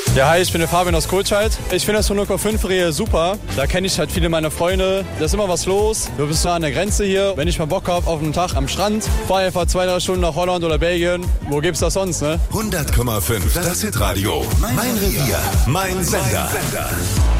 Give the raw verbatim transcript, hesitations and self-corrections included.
Ja, hi, ich bin der Fabian aus Kohlscheid. Ich finde das hundert Komma fünf Rehe super. Da kenne ich halt viele meiner Freunde. Da ist immer was los. Du bist nah an der Grenze hier. Wenn ich mal Bock habe auf einen Tag am Strand, fahr einfach zwei, drei Stunden nach Holland oder Belgien. Wo gibt's das sonst, ne? hundert Komma fünf, das Hitradio. Mein Revier, mein Sender.